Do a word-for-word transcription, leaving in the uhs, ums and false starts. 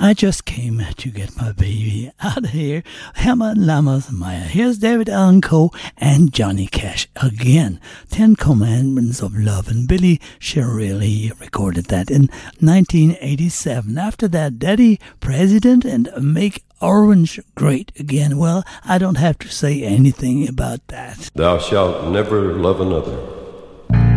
I just came to get my baby out of here. Hammer Lamas Maya. Here's David Allan Coe and Johnny Cash again. Ten Commandments of Love. And Billy Sherrill recorded that in nineteen eighty-seven. After that, Daddy President and Make Orange Great Again. Well, I don't have to say anything about that. Thou shalt never love another.